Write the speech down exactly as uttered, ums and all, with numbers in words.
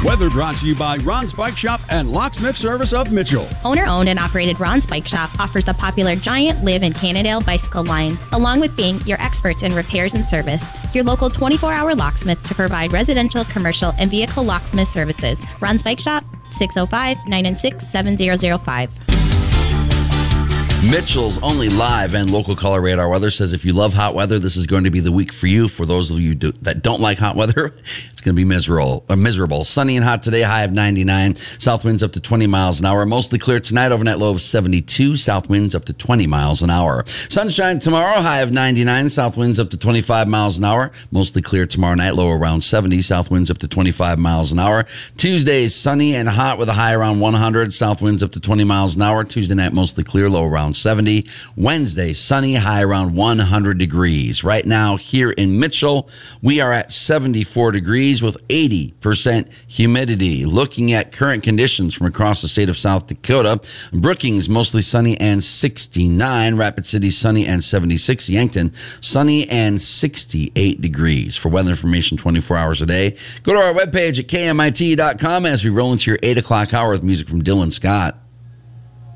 Weather brought to you by Ron's Bike Shop and Locksmith Service of Mitchell. Owner-owned and operated Ron's Bike Shop offers the popular Giant, Liv, and Cannondale bicycle lines, along with being your experts in repairs and service. Your local twenty-four hour locksmith to provide residential, commercial, and vehicle locksmith services. Ron's Bike Shop, six oh five, nine nine six, seven zero zero five. Mitchell's only live and local color radar weather says if you love hot weather, this is going to be the week for you. For those of you do, that don't like hot weather, it's going to be miserable. Uh, miserable. Sunny and hot today, high of ninety-nine. South winds up to twenty miles an hour. Mostly clear tonight, overnight low of seventy-two. South winds up to twenty miles an hour. Sunshine tomorrow, high of ninety-nine. South winds up to twenty-five miles an hour. Mostly clear tomorrow night, low around seventy. South winds up to twenty-five miles an hour. Tuesday, sunny and hot with a high around one hundred. South winds up to twenty miles an hour. Tuesday night, mostly clear, low around seventy. Wednesday, sunny, high around one hundred degrees. Right now, here in Mitchell, we are at seventy-four degrees with eighty percent humidity. Looking at current conditions from across the state of South Dakota, Brookings, mostly sunny and sixty-nine. Rapid City, sunny and seventy-six. Yankton, sunny and sixty-eight degrees. For weather information twenty-four hours a day, go to our webpage at K M I T dot com as we roll into your eight o'clock hour with music from Dylan Scott.